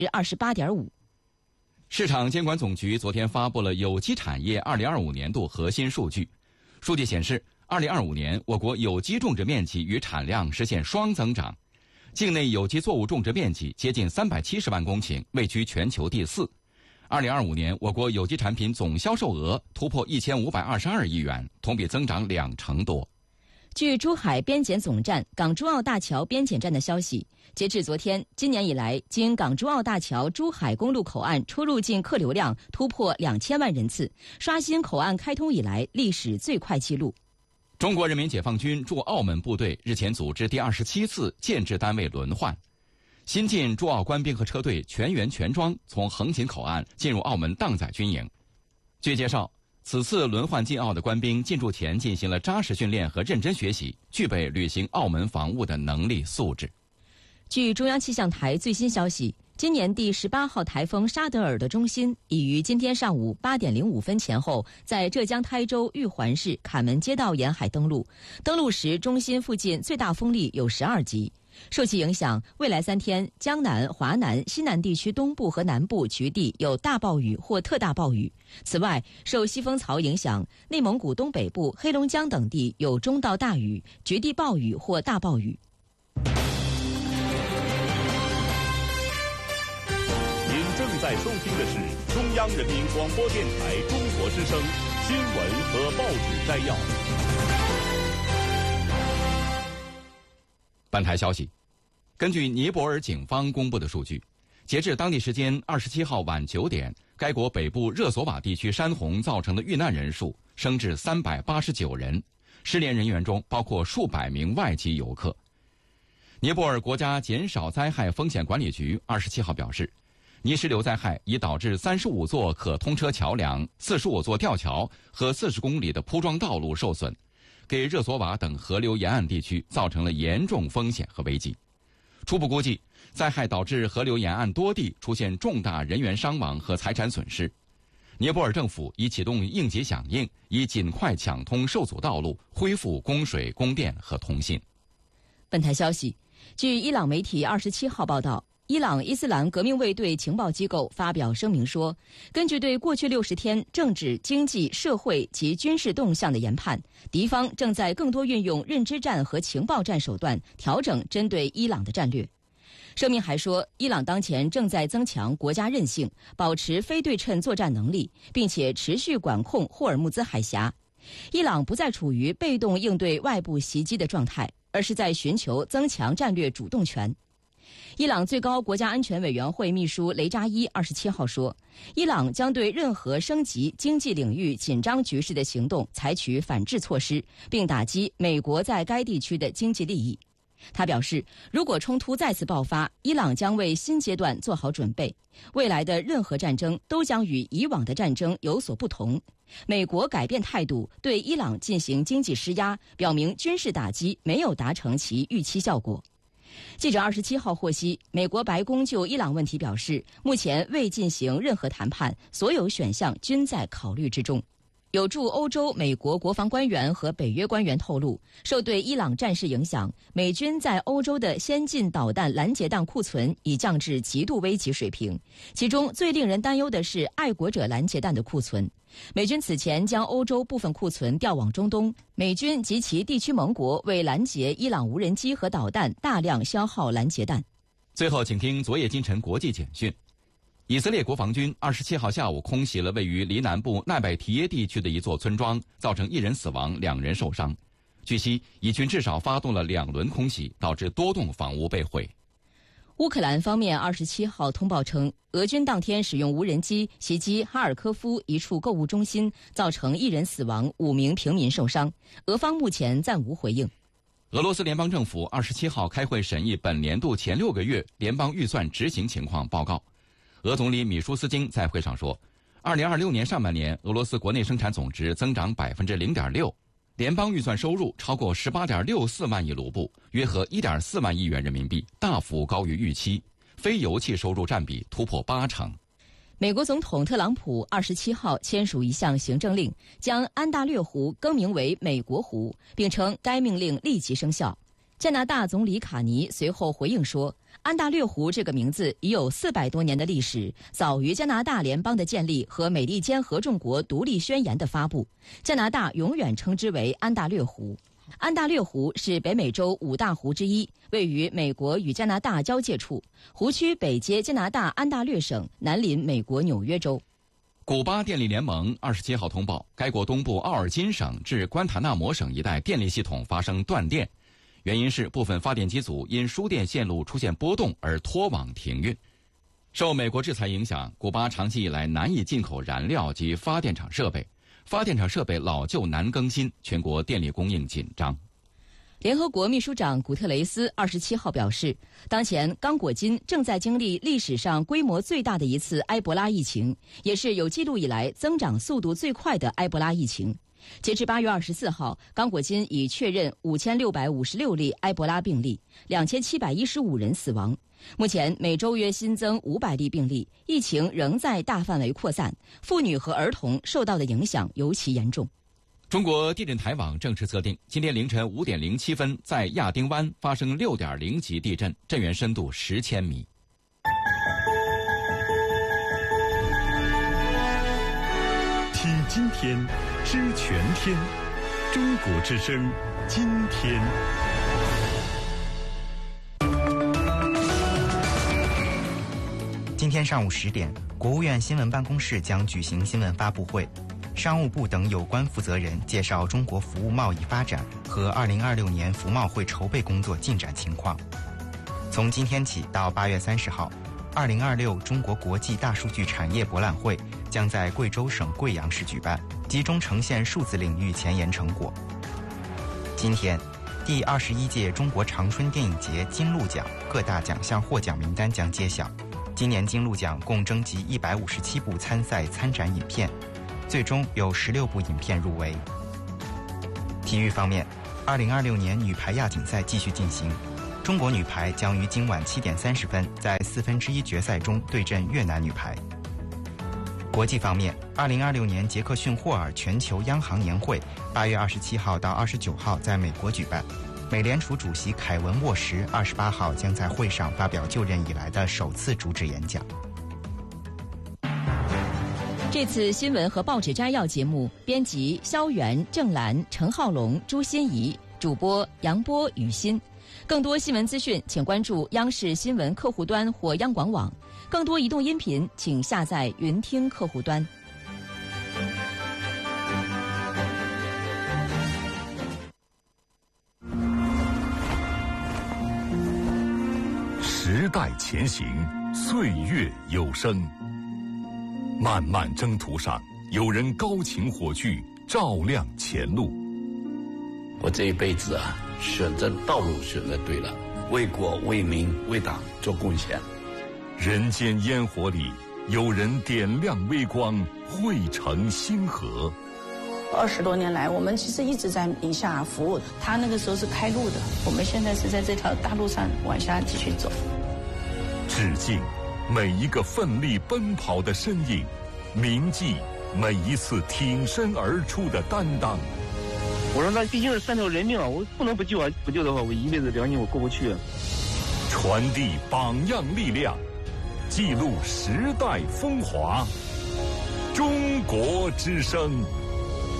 28.5%。 市场监管总局昨天发布了有机产业2025年度核心数据。数据显示，2025年我国有机种植面积与产量实现双增长，境内有机作物种植面积接近370万公顷，位居全球第4。2025年我国有机产品总销售额突破1522亿元，同比增长20%多。 据珠海边检总站港珠澳大桥边检站的消息，截至昨天，今年以来，经港珠澳大桥珠海公路口岸出入境客流量突破2000万人次，刷新口岸开通以来历史最快纪录。 中国人民解放军驻澳门部队日前组织第27次建制单位轮换，新进驻澳官兵和车队全员全装从横琴口岸进入澳门荡载军营。据介绍，此次轮换进澳的官兵进驻前进行了扎实训练和认真学习，具备履行澳门防务的能力素质。 据中央气象台最新消息，今年第18号台风沙德尔的中心已于今天上午8点05分前后在浙江台州玉环市卡门街道沿海登陆。登陆时，中心附近最大风力有12级。受其影响，未来3天，江南、华南、西南地区东部和南部局地有大暴雨或特大暴雨。此外，受西风槽影响，内蒙古东北部、黑龙江等地有中到大雨、局地暴雨或大暴雨。 您正在收听的是中央人民广播电台中国之声新闻和报纸摘要。 本台消息，根据尼泊尔警方公布的数据，截至当地时间27号晚9点，该国北部热索瓦地区山洪造成的遇难人数升至389人，失联人员中包括数百名外籍游客。尼泊尔国家减少灾害风险管理局27号表示，泥石流灾害已导致35座可通车桥梁、45座吊桥和40公里的铺装道路受损，给热索瓦等河流沿岸地区造成了严重风险和危机。初步估计，灾害导致河流沿岸多地出现重大人员伤亡和财产损失。尼泊尔政府已启动应急响应，以尽快抢通受阻道路，恢复供水、供电和通信。 本台消息，据伊朗媒体27号报道，伊朗伊斯兰革命卫队情报机构发表声明说，根据对过去60天政治、经济、社会及军事动向的研判，敌方正在更多运用认知战和情报战手段，调整针对伊朗的战略。声明还说，伊朗当前正在增强国家韧性，保持非对称作战能力，并且持续管控霍尔木兹海峡。伊朗不再处于被动应对外部袭击的状态，而是在寻求增强战略主动权。伊朗最高国家安全委员会秘书雷扎伊27号说，伊朗将对任何升级经济领域紧张局势的行动采取反制措施，并打击美国在该地区的经济利益。他表示，如果冲突再次爆发，伊朗将为新阶段做好准备。未来的任何战争都将与以往的战争有所不同。美国改变态度，对伊朗进行经济施压，表明军事打击没有达成其预期效果。记者27号获悉，美国白宫就伊朗问题表示，目前未进行任何谈判，所有选项均在考虑之中。有驻欧洲美国国防官员和北约官员透露，受对伊朗战事影响，美军在欧洲的先进导弹拦截弹库存已降至极度危急水平，其中最令人担忧的是爱国者拦截弹的库存。美军此前将欧洲部分库存调往中东，美军及其地区盟国为拦截伊朗无人机和导弹大量消耗拦截弹。 最后，请听昨夜今晨国际简讯。以色列国防军27号下午空袭了位于黎南部奈拜提耶地区的一座村庄，造成1人死亡，2人受伤。据悉，以军至少发动了2轮空袭，导致多栋房屋被毁。 乌克兰方面27号通报称，俄军当天使用无人机袭击哈尔科夫一处购物中心，造成1人死亡，5名平民受伤。俄方目前暂无回应。 俄罗斯联邦政府27号开会审议本年度前6个月联邦预算执行情况报告。俄总理米舒斯京在会上说，2026年上半年俄罗斯国内生产总值增长0.6%，联邦预算收入超过18.64万亿卢布，约合1.4万亿元人民币，大幅高于预期。非油气收入占比突破80%。 美国总统特朗普27号签署一项行政令，将安大略湖更名为美国湖，并称该命令立即生效。 加拿大总理卡尼随后回应说，安大略湖这个名字已有400多年的历史，早于加拿大联邦的建立和美利坚合众国独立宣言的发布。加拿大永远称之为安大略湖。安大略湖是北美洲5大湖之一，位于美国与加拿大交界处，湖区北接加拿大安大略省，南临美国纽约州。 古巴电力联盟27号通报，该国东部奥尔金省至关塔纳摩省一带电力系统发生断电，原因是部分发电机组因输电线路出现波动而脱网停运。受美国制裁影响，古巴长期以来难以进口燃料及发电厂设备，发电厂设备老旧难更新，全国电力供应紧张。 联合国秘书长古特雷斯27号表示，当前刚果金正在经历历史上规模最大的一次埃博拉疫情，也是有记录以来增长速度最快的埃博拉疫情。截至8月24号，刚果金已确认5656例埃博拉病例，2715人死亡。目前每周约新增500例病例，疫情仍在大范围扩散，妇女和儿童受到的影响尤其严重。 中国地震台网正式测定，今天凌晨5点07分，在亚丁湾发生6.0级地震，震源深度10千米。 听今天，知全天，中国之声，今天。 今天上午10点，国务院新闻办公室将举行新闻发布会，商务部等有关负责人介绍中国服务贸易发展和2026年服贸会筹备工作进展情况。从今天起到8月30号，2026中国国际大数据产业博览会将在贵州省贵阳市举办，集中呈现数字领域前沿成果。今天，第21届中国长春电影节金鹿奖各大奖项获奖名单将揭晓。今年金鹿奖共征集157部参赛参展影片，最终有16部影片入围。体育方面，2026年女排亚锦赛继续进行，中国女排将于今晚7点30分在1/4决赛中对阵越南女排。国际方面，2026年杰克逊霍尔全球央行年会8月27号到29号在美国举办。美联储主席凯文沃什28号将在会上发表就任以来的首次主旨演讲。 这次新闻和报纸摘要节目，编辑肖元、郑兰、陈浩龙、朱欣怡，主播杨波、雨欣。更多新闻资讯，请关注央视新闻客户端或央广网。更多移动音频，请下载云听客户端。 时代前行，岁月有声。漫漫征途上，有人高擎火炬，照亮前路。 我这一辈子啊，选择道路选择对了，为国为民为党做贡献。 人间烟火里，有人点亮微光，汇成星河。 20多年来，我们其实一直在宁夏服务。他那个时候是开路的，我们现在是在这条大路上往下继续走。 致敬每一个奋力奔跑的身影，铭记每一次挺身而出的担当。 我说那毕竟是3条人命啊，我不能不救啊！不救的话，我一辈子良心我过不去啊。 传递榜样力量，记录时代风华。中国之声。